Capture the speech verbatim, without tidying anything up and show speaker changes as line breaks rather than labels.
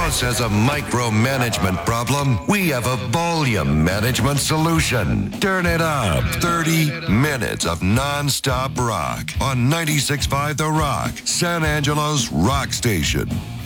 house has a micromanagement problem, we have a volume management solution. Turn it up. thirty minutes of non-stop rock on ninety-six point five The Rock, San Angelo's rock station.